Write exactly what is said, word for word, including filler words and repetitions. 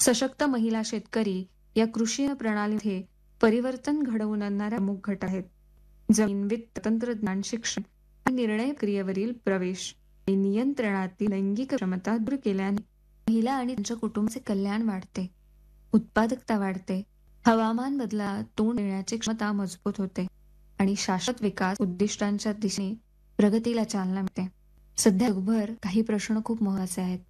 सशक्त महिला शेतकरी या कृषी प्रणालीमध्ये परिवर्तन घडवून आणणाऱ्या प्रमुख घटक आहेत. जमीन, वित्त, तंत्रज्ञान, शिक्षण आणि निर्णय प्रक्रियेवरील प्रवेश आणि नियंत्रणातील लैंगिक क्षमता दूर केल्याने महिला आणि त्यांच्या कुटुंबाचे कल्याण वाढते, उत्पादकता वाढते, हवामान बदलाला तोंड देण्याची क्षमता मजबूत होते आणि शाश्वत विकास उद्दिष्टांच्या दिशेने प्रगतीला चालना मिळते. सध्या जगभर काही प्रश्न खूप महत्वाचे आहेत.